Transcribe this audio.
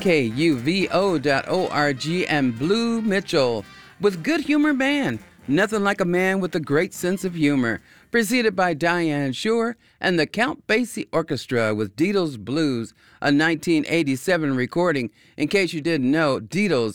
KUVO.org, and Blue Mitchell with Good Humor Band. Nothing like a man with a great sense of humor. Preceded by Diane Shore and the Count Basie Orchestra with Dido's Blues, a 1987 recording. In case you didn't know, Dido's